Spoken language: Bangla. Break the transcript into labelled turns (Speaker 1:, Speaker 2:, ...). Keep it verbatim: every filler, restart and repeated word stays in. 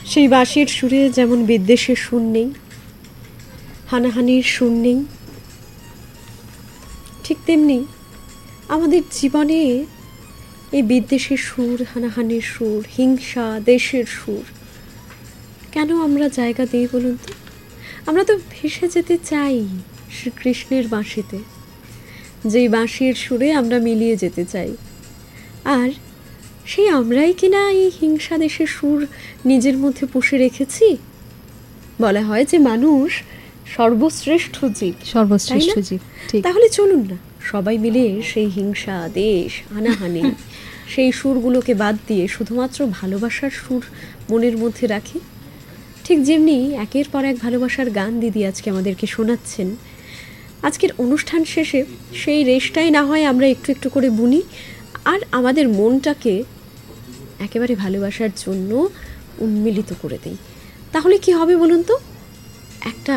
Speaker 1: সেই বাঁশির সুরে যেমন বিদ্বেষের সুর নেই, হানাহানির সুর নেই, ঠিক তেমনি আমাদের জীবনে এই বিদ্বেষের সুর, হানাহানির সুর, হিংসা, দেশের সুর কেন আমরা জায়গা দিই বলুন তো? আমরা তো ভেসে যেতে চাই শ্রীকৃষ্ণের বাঁশিতে, যেই বাঁশির সুরে আমরা মিলিয়ে যেতে চাই। আর সেই আমরাই কিনা এই হিংসা, দেশের সুর নিজের মধ্যে পুষে রেখেছি। বলা হয় যে মানুষ সর্বশ্রেষ্ঠ জীব,
Speaker 2: সর্বশ্রেষ্ঠ জীব। ঠিক।
Speaker 1: তাহলে চলুন না সবাই মিলে সেই হিংসা, দেশ, হানাহানি সেই সুরগুলোকে বাদ দিয়ে শুধুমাত্র ভালোবাসার সুর মনের মধ্যে রাখি। ঠিক যেমনি একের পর এক ভালোবাসার গান দিদি আজকে আমাদেরকে শোনাচ্ছেন। আজকের অনুষ্ঠান শেষে সেই রেশটাই না হয় আমরা একটু একটু করে বুনি আর আমাদের মনটাকে একেবারে ভালোবাসার জন্য উন্মিলিত করে দিই। তাহলে কি হবে বলুন তো? একটা